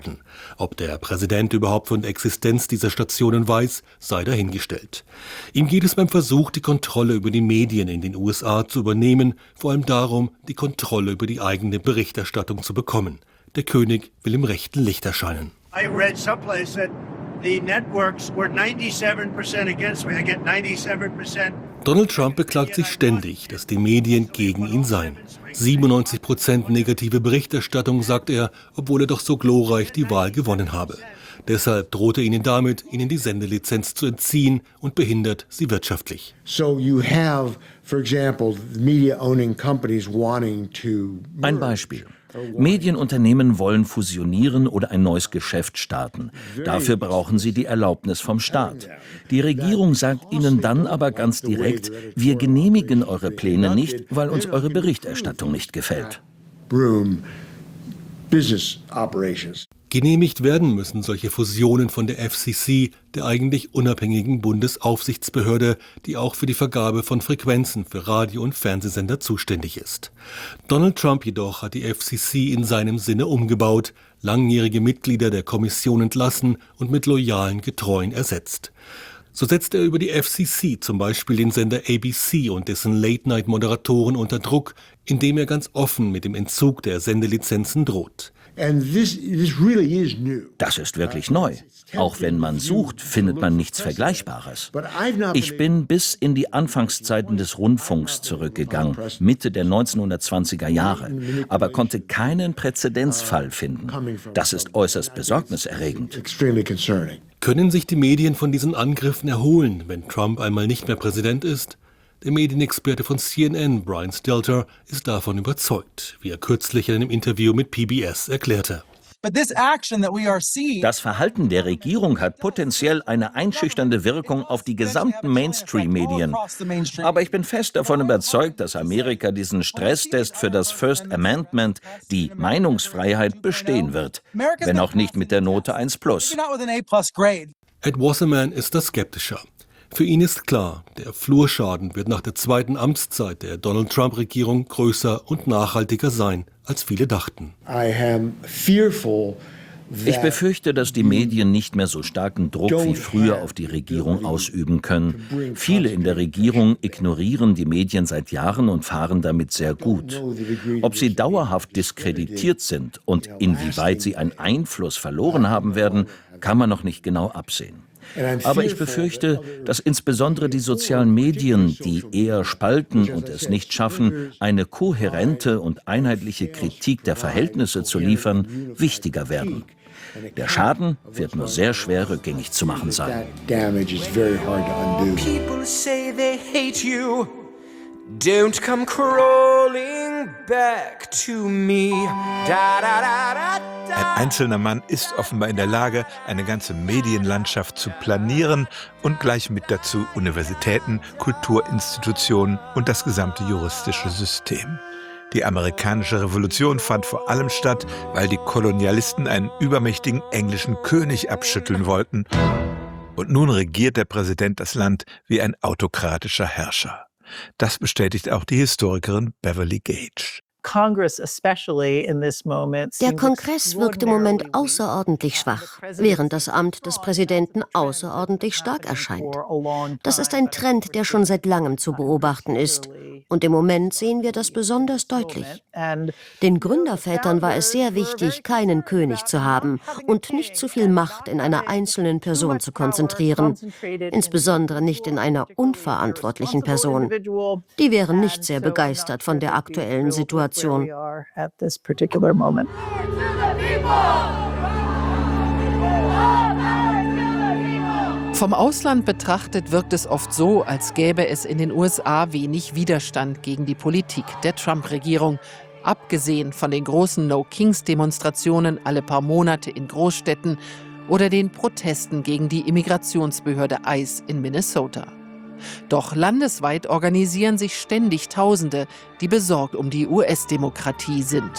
Ob der Präsident überhaupt von der Existenz dieser Stationen weiß, sei dahingestellt. Ihm geht es beim Versuch, die Kontrolle über die Medien in den USA zu übernehmen, vor allem darum, die Kontrolle über die eigene Berichterstattung zu bekommen. Der König will im rechten Licht erscheinen. I read someplace that the networks were 97% against me. I get 97%. Donald Trump beklagt sich ständig, dass die Medien gegen ihn seien. 97% negative Berichterstattung, sagt er, obwohl er doch so glorreich die Wahl gewonnen habe. Deshalb droht er ihnen damit, ihnen die Sendelizenz zu entziehen und behindert sie wirtschaftlich. Ein Beispiel. Medienunternehmen wollen fusionieren oder ein neues Geschäft starten. Dafür brauchen sie die Erlaubnis vom Staat. Die Regierung sagt ihnen dann aber ganz direkt, wir genehmigen eure Pläne nicht, weil uns eure Berichterstattung nicht gefällt. Genehmigt werden müssen solche Fusionen von der FCC, der eigentlich unabhängigen Bundesaufsichtsbehörde, die auch für die Vergabe von Frequenzen für Radio- und Fernsehsender zuständig ist. Donald Trump jedoch hat die FCC in seinem Sinne umgebaut, langjährige Mitglieder der Kommission entlassen und mit loyalen Getreuen ersetzt. So setzt er über die FCC zum Beispiel den Sender ABC und dessen Late-Night-Moderatoren unter Druck, indem er ganz offen mit dem Entzug der Sendelizenzen droht. Das ist wirklich neu. Auch wenn man sucht, findet man nichts Vergleichbares. Ich bin bis in die Anfangszeiten des Rundfunks zurückgegangen, Mitte der 1920er Jahre, aber konnte keinen Präzedenzfall finden. Das ist äußerst besorgniserregend. Können sich die Medien von diesen Angriffen erholen, wenn Trump einmal nicht mehr Präsident ist? Der Medienexperte von CNN, Brian Stelter, ist davon überzeugt, wie er kürzlich in einem Interview mit PBS erklärte. Das Verhalten der Regierung hat potenziell eine einschüchternde Wirkung auf die gesamten Mainstream-Medien. Aber ich bin fest davon überzeugt, dass Amerika diesen Stresstest für das First Amendment, die Meinungsfreiheit, bestehen wird. Wenn auch nicht mit der Note 1+. Ed Wasserman ist da skeptischer. Für ihn ist klar, der Flurschaden wird nach der zweiten Amtszeit der Donald-Trump-Regierung größer und nachhaltiger sein, als viele dachten. Ich befürchte, dass die Medien nicht mehr so starken Druck wie früher auf die Regierung ausüben können. Viele in der Regierung ignorieren die Medien seit Jahren und fahren damit sehr gut. Ob sie dauerhaft diskreditiert sind und inwieweit sie einen Einfluss verloren haben werden, kann man noch nicht genau absehen. Aber ich befürchte, dass insbesondere die sozialen Medien, die eher spalten und es nicht schaffen, eine kohärente und einheitliche Kritik der Verhältnisse zu liefern, wichtiger werden. Der Schaden wird nur sehr schwer rückgängig zu machen sein. Don't come crawling back to me. Da, da, da, da, da. Ein einzelner Mann ist offenbar in der Lage, eine ganze Medienlandschaft zu planieren und gleich mit dazu Universitäten, Kulturinstitutionen und das gesamte juristische System. Die amerikanische Revolution fand vor allem statt, weil die Kolonialisten einen übermächtigen englischen König abschütteln wollten. Und nun regiert der Präsident das Land wie ein autokratischer Herrscher. Das bestätigt auch die Historikerin Beverly Gage. Der Kongress wirkt im Moment außerordentlich schwach, während das Amt des Präsidenten außerordentlich stark erscheint. Das ist ein Trend, der schon seit langem zu beobachten ist. Und im Moment sehen wir das besonders deutlich. Den Gründervätern war es sehr wichtig, keinen König zu haben und nicht zu viel Macht in einer einzelnen Person zu konzentrieren, insbesondere nicht in einer unverantwortlichen Person. Die wären nicht sehr begeistert von der aktuellen Situation. Vom Ausland betrachtet wirkt es oft so, als gäbe es in den USA wenig Widerstand gegen die Politik der Trump-Regierung. Abgesehen von den großen No-Kings-Demonstrationen alle paar Monate in Großstädten oder den Protesten gegen die Immigrationsbehörde ICE in Minnesota. Doch landesweit organisieren sich ständig Tausende, die besorgt um die US-Demokratie sind.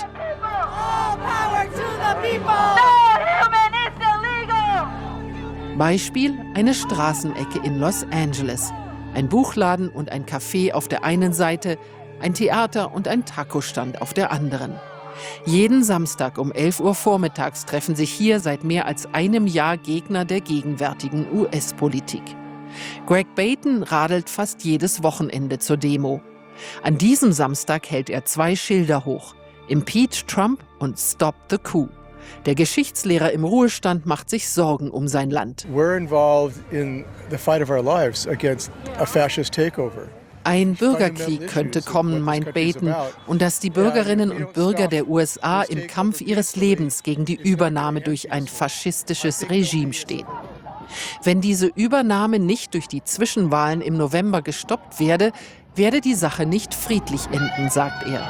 Beispiel eine Straßenecke in Los Angeles. Ein Buchladen und ein Café auf der einen Seite, ein Theater und ein Taco-Stand auf der anderen. Jeden Samstag um 11 Uhr vormittags treffen sich hier seit mehr als einem Jahr Gegner der gegenwärtigen US-Politik. Greg Bayton radelt fast jedes Wochenende zur Demo. An diesem Samstag hält er 2 Schilder hoch: Impeach Trump und Stop the Coup. Der Geschichtslehrer im Ruhestand macht sich Sorgen um sein Land. We're involved in the fight of our lives against a fascist takeover. Ein Bürgerkrieg könnte kommen, meint Bayton, und dass die Bürgerinnen und Bürger der USA im Kampf ihres Lebens gegen die Übernahme durch ein faschistisches Regime stehen. Wenn diese Übernahme nicht durch die Zwischenwahlen im November gestoppt werde, werde die Sache nicht friedlich enden, sagt er.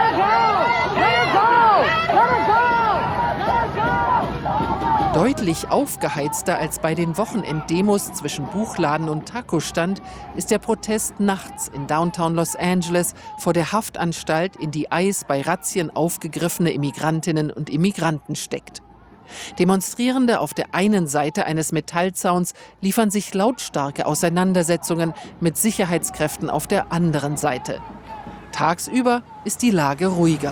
Deutlich aufgeheizter als bei den Wochenenddemos zwischen Buchladen und Taco-Stand ist der Protest nachts in Downtown Los Angeles vor der Haftanstalt, in die ICE bei Razzien aufgegriffene Immigrantinnen und Immigranten steckt. Demonstrierende auf der einen Seite eines Metallzauns liefern sich lautstarke Auseinandersetzungen mit Sicherheitskräften auf der anderen Seite. Tagsüber ist die Lage ruhiger.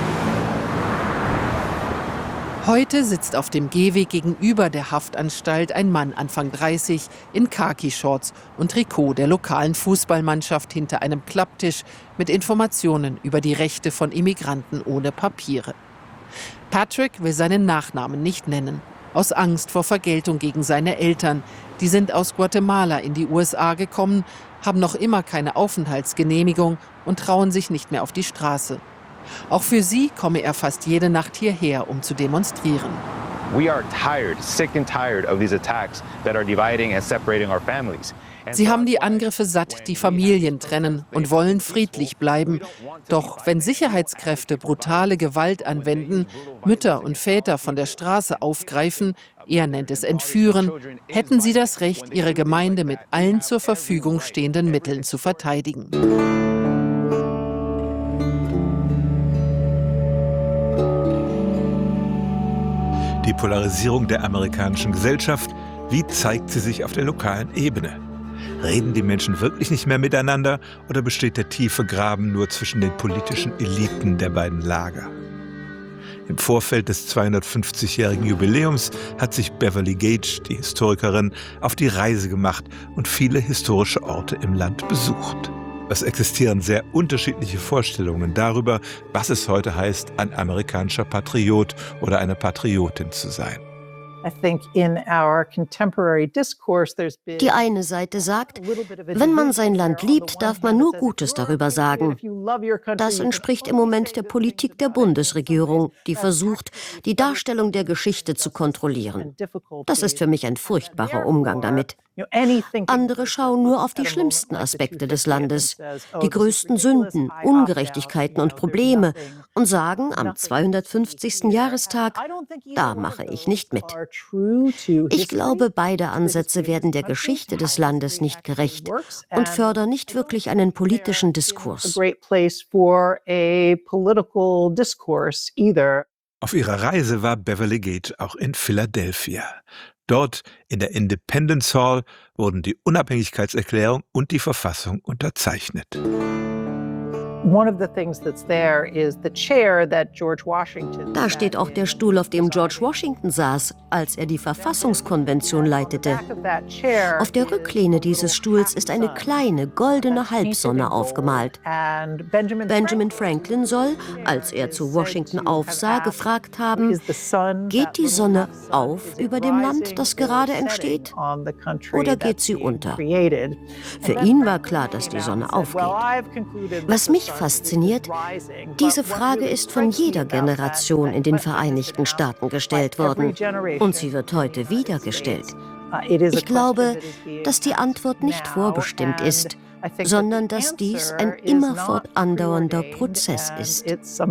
Heute sitzt auf dem Gehweg gegenüber der Haftanstalt ein Mann Anfang 30 in Khaki-Shorts und Trikot der lokalen Fußballmannschaft hinter einem Klapptisch mit Informationen über die Rechte von Immigranten ohne Papiere. Patrick will seinen Nachnamen nicht nennen, aus Angst vor Vergeltung gegen seine Eltern. Die sind aus Guatemala in die USA gekommen, haben noch immer keine Aufenthaltsgenehmigung und trauen sich nicht mehr auf die Straße. Auch für sie komme er fast jede Nacht hierher, um zu demonstrieren. We are tired, sick and tired of these attacks that are dividing and separating our families. Sie haben die Angriffe satt, die Familien trennen und wollen friedlich bleiben. Doch wenn Sicherheitskräfte brutale Gewalt anwenden, Mütter und Väter von der Straße aufgreifen, er nennt es Entführen, hätten sie das Recht, ihre Gemeinde mit allen zur Verfügung stehenden Mitteln zu verteidigen. Die Polarisierung der amerikanischen Gesellschaft, wie zeigt sie sich auf der lokalen Ebene? Reden die Menschen wirklich nicht mehr miteinander oder besteht der tiefe Graben nur zwischen den politischen Eliten der beiden Lager? Im Vorfeld des 250-jährigen Jubiläums hat sich Beverly Gage, die Historikerin, auf die Reise gemacht und viele historische Orte im Land besucht. Es existieren sehr unterschiedliche Vorstellungen darüber, was es heute heißt, ein amerikanischer Patriot oder eine Patriotin zu sein. Die eine Seite sagt, wenn man sein Land liebt, darf man nur Gutes darüber sagen. Das entspricht im Moment der Politik der Bundesregierung, die versucht, die Darstellung der Geschichte zu kontrollieren. Das ist für mich ein furchtbarer Umgang damit. Andere schauen nur auf die schlimmsten Aspekte des Landes, die größten Sünden, Ungerechtigkeiten und Probleme und sagen am 250. Jahrestag, da mache ich nicht mit. Ich glaube, beide Ansätze werden der Geschichte des Landes nicht gerecht und fördern nicht wirklich einen politischen Diskurs. Auf ihrer Reise war Beverly Gage auch in Philadelphia. Dort in der Independence Hall wurden die Unabhängigkeitserklärung und die Verfassung unterzeichnet. Da steht auch der Stuhl, auf dem George Washington saß, als er die Verfassungskonvention leitete. Auf der Rücklehne dieses Stuhls ist eine kleine goldene Halbsonne aufgemalt. Benjamin Franklin soll, als er zu Washington aufsah, gefragt haben, geht die Sonne auf über dem Land, das gerade entsteht, oder geht sie unter? Für ihn war klar, dass die Sonne aufgeht. Was mich fasziniert, diese Frage ist von jeder Generation in den Vereinigten Staaten gestellt worden und sie wird heute wieder gestellt. Ich glaube, dass die Antwort nicht vorbestimmt ist, sondern dass dies ein immerfort andauernder Prozess ist.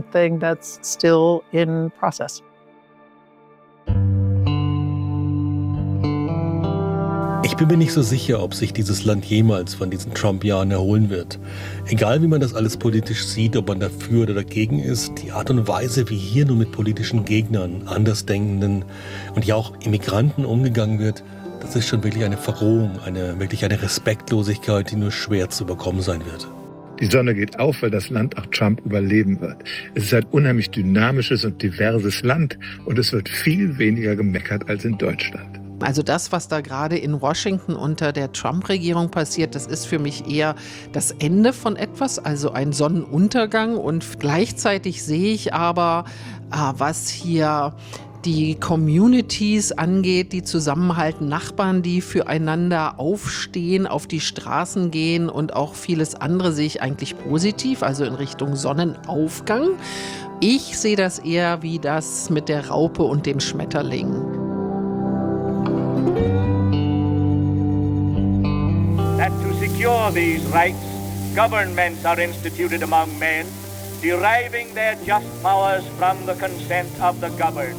Ich bin mir nicht so sicher, ob sich dieses Land jemals von diesen Trump-Jahren erholen wird. Egal wie man das alles politisch sieht, ob man dafür oder dagegen ist, die Art und Weise, wie hier nur mit politischen Gegnern, Andersdenkenden und ja auch Immigranten umgegangen wird, das ist schon wirklich eine Verrohung, wirklich eine Respektlosigkeit, die nur schwer zu bekommen sein wird. Die Sonne geht auf, weil das Land auch Trump überleben wird. Es ist ein unheimlich dynamisches und diverses Land und es wird viel weniger gemeckert als in Deutschland. Also das, was da gerade in Washington unter der Trump-Regierung passiert, das ist für mich eher das Ende von etwas, also ein Sonnenuntergang. Und gleichzeitig sehe ich aber, was hier die Communities angeht, die zusammenhalten, Nachbarn, die füreinander aufstehen, auf die Straßen gehen und auch vieles andere sehe ich eigentlich positiv, also in Richtung Sonnenaufgang. Ich sehe das eher wie das mit der Raupe und dem Schmetterling. That to secure these rights, governments are instituted among men, deriving their just powers from the consent of the governed.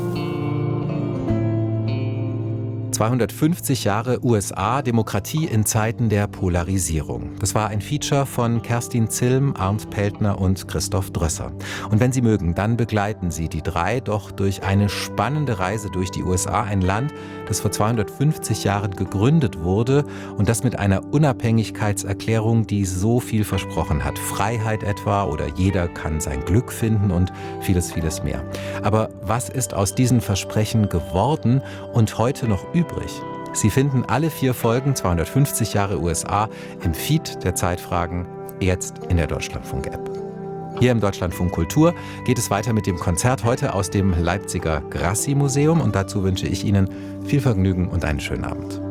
250 Jahre USA, Demokratie in Zeiten der Polarisierung. Das war ein Feature von Kerstin Zilm, Arndt Peltner und Christoph Drösser. Und wenn Sie mögen, dann begleiten Sie die drei doch durch eine spannende Reise durch die USA, ein Land, das vor 250 Jahren gegründet wurde und das mit einer Unabhängigkeitserklärung, die so viel versprochen hat. Freiheit etwa oder jeder kann sein Glück finden und vieles, vieles mehr. Aber was ist aus diesen Versprechen geworden und heute noch übrig? Sie finden alle 4 Folgen 250 Jahre USA im Feed der Zeitfragen, jetzt in der Deutschlandfunk-App. Hier im Deutschlandfunk Kultur geht es weiter mit dem Konzert heute aus dem Leipziger Grassi-Museum und dazu wünsche ich Ihnen viel Vergnügen und einen schönen Abend.